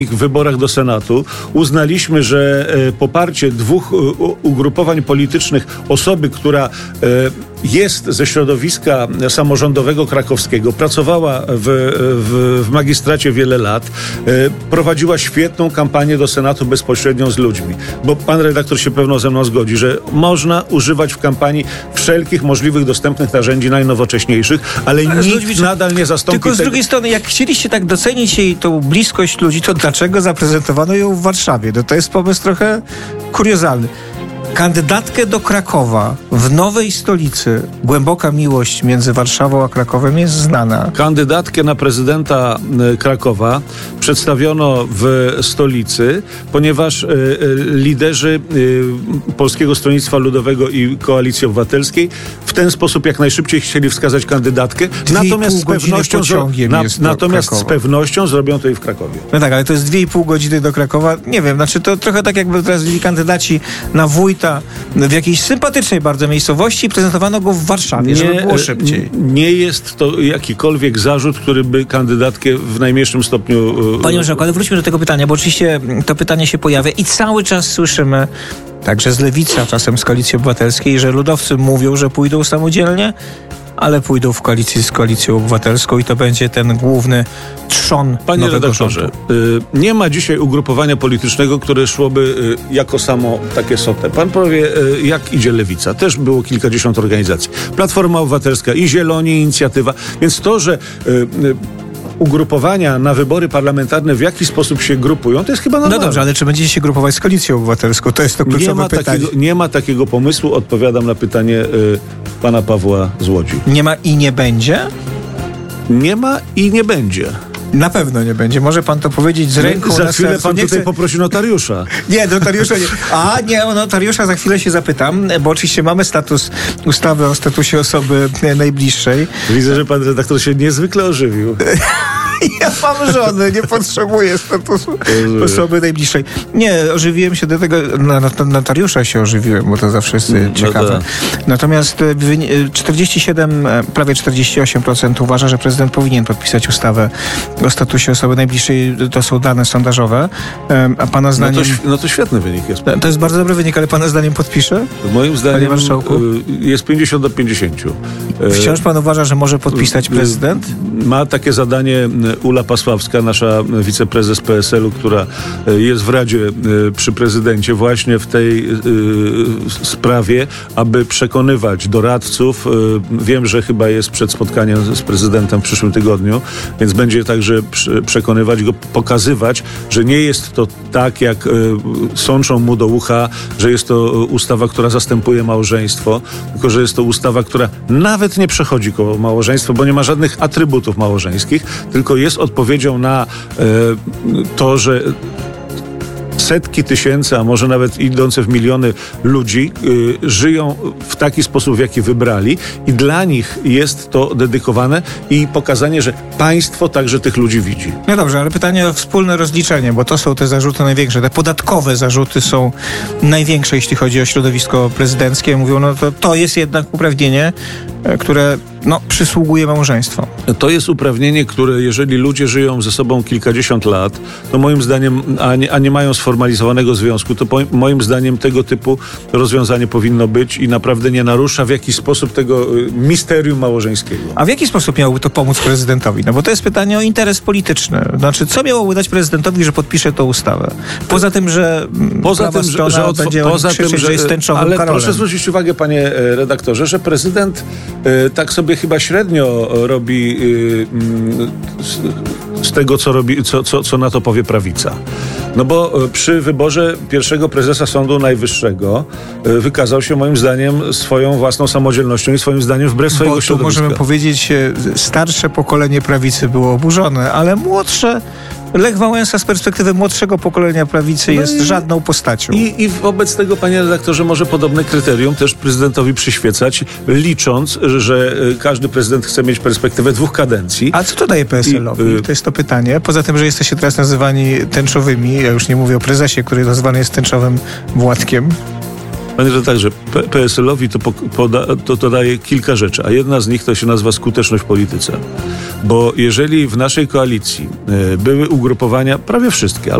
w wyborach do Senatu uznaliśmy, że poparcie dwóch ugrupowań politycznych, osoby, która jest ze środowiska samorządowego krakowskiego, pracowała w magistracie wiele lat, prowadziła świetną kampanię do Senatu bezpośrednią z ludźmi. Bo pan redaktor się pewno ze mną zgodzi, że można używać w kampanii wszelkich możliwych dostępnych narzędzi najnowocześniejszych, ale nikt nadal nie zastąpi tego. Tylko z drugiej strony, jak chcieliście tak docenić jej tą bliskość ludzi, to dlaczego zaprezentowano ją w Warszawie? No to jest pomysł trochę kuriozalny. Kandydatkę do Krakowa w nowej stolicy, głęboka miłość między Warszawą a Krakowem jest znana. Kandydatkę na prezydenta Krakowa przedstawiono w stolicy, ponieważ liderzy Polskiego Stronnictwa Ludowego i Koalicji Obywatelskiej w ten sposób jak najszybciej chcieli wskazać kandydatkę, natomiast z pewnością zrobią to i w Krakowie. No tak, ale to jest 2,5 godziny do Krakowa. Nie wiem, znaczy to trochę tak jakby teraz byli kandydaci na wójta w jakiejś sympatycznej bardzo miejscowości i prezentowano go w Warszawie, żeby było szybciej. Nie jest to jakikolwiek zarzut, który by kandydatkę w najmniejszym stopniu... Panie marszałku, ale wróćmy do tego pytania, bo oczywiście to pytanie się pojawia i cały czas słyszymy, także z Lewicy, a czasem z Koalicji Obywatelskiej, że ludowcy mówią, że pójdą samodzielnie, ale pójdą w koalicji z Koalicją Obywatelską i to będzie ten główny trzon Panie nowego redaktorze, rządu. Nie ma dzisiaj ugrupowania politycznego, które szłoby jako samo takie sotę. Pan powie, jak idzie Lewica. Też było kilkadziesiąt organizacji. Platforma Obywatelska i Zieloni, i Inicjatywa. Więc to, że ugrupowania na wybory parlamentarne w jaki sposób się grupują, to jest chyba normalne. No dobrze, ale czy będziecie się grupować z Koalicją Obywatelską? To jest to kluczowe pytanie. Nie ma takiego pomysłu. Odpowiadam na pytanie pana Pawła z Łodzi. Nie ma i nie będzie? Nie ma i nie będzie. Na pewno nie będzie. Może pan to powiedzieć z ręką za na chwilę sercu. pan tutaj poprosi notariusza. Nie, notariusza nie. O notariusza za chwilę się zapytam, bo oczywiście mamy ustawy o statusie osoby najbliższej. Widzę, że pan redaktor się niezwykle ożywił. Ja mam żonę, nie potrzebuję statusu osoby najbliższej. Nie, ożywiłem się do tego, notariusza się ożywiłem, bo to zawsze jest ciekawe. Natomiast 47, prawie 48% uważa, że prezydent powinien podpisać ustawę o statusie osoby najbliższej. To są dane sondażowe. A pana zdaniem... No to świetny wynik jest. To jest bardzo dobry wynik, ale pana zdaniem podpisze? Moim zdaniem jest 50-50. Wciąż pan uważa, że może podpisać prezydent? Ma takie zadanie Ula Pasławska, nasza wiceprezes PSL-u, która jest w Radzie przy prezydencie właśnie w tej sprawie, aby przekonywać doradców. Wiem, że chyba jest przed spotkaniem z prezydentem w przyszłym tygodniu, więc będzie także przekonywać go, pokazywać, że nie jest to tak, jak sączą mu do ucha, że jest to ustawa, która zastępuje małżeństwo, tylko że jest to ustawa, która nawet nie przechodzi koło małżeństwa, bo nie ma żadnych atrybutów małżeńskich, tylko jest odpowiedzią na to, że setki tysięcy, a może nawet idące w miliony ludzi żyją w taki sposób, w jaki wybrali i dla nich jest to dedykowane i pokazanie, że państwo także tych ludzi widzi. No dobrze, ale pytanie o wspólne rozliczenie, bo to są te zarzuty największe. Te podatkowe zarzuty są największe, jeśli chodzi o środowisko prezydenckie. Mówią, no to jest jednak uprawnienie, które przysługuje małżeństwo. To jest uprawnienie, które jeżeli ludzie żyją ze sobą kilkadziesiąt lat, to moim zdaniem, a nie mają sformalizowanego związku, to moim zdaniem tego typu rozwiązanie powinno być i naprawdę nie narusza w jakiś sposób tego misterium małżeńskiego. A w jaki sposób miałoby to pomóc prezydentowi? No bo to jest pytanie o interes polityczny. Znaczy, co miałoby dać prezydentowi, że podpisze tą ustawę? Poza tym, że jest tęczowym ale Karolem. Proszę zwrócić uwagę, panie redaktorze, że prezydent tak sobie chyba średnio robi z tego, co robi, co na to powie prawica. No bo przy wyborze pierwszego prezesa Sądu Najwyższego wykazał się moim zdaniem swoją własną samodzielnością i swoim zdaniem wbrew swojego środowiska. Możemy powiedzieć, starsze pokolenie prawicy było oburzone, ale młodsze... Lech Wałęsa z perspektywy młodszego pokolenia prawicy jest żadną postacią. I wobec tego, panie redaktorze, może podobne kryterium też prezydentowi przyświecać, licząc, że każdy prezydent chce mieć perspektywę 2 kadencji. A co to daje PSL-owi? To jest to pytanie. Poza tym, że jesteście teraz nazywani tęczowymi, ja już nie mówię o prezesie, który nazywany jest tęczowym Władkiem. Panie redaktorze, PSL-owi to daje kilka rzeczy, a jedna z nich to się nazywa skuteczność w polityce. Bo jeżeli w naszej koalicji były ugrupowania, prawie wszystkie,